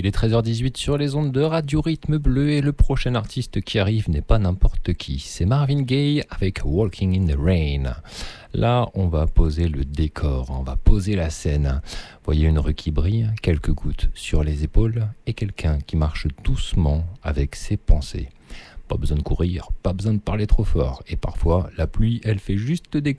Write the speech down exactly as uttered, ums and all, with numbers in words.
il est treize heures dix-huit sur les ondes de Radio Rythme Bleu et le prochain artiste qui arrive n'est pas n'importe qui, c'est Marvin Gaye avec Walking in the Rain. Là, on va poser le décor, on va poser la scène. Voyez une rue qui brille, quelques gouttes sur les épaules et quelqu'un qui marche doucement avec ses pensées. Pas besoin de courir, pas besoin de parler trop fort et parfois la pluie, elle fait juste des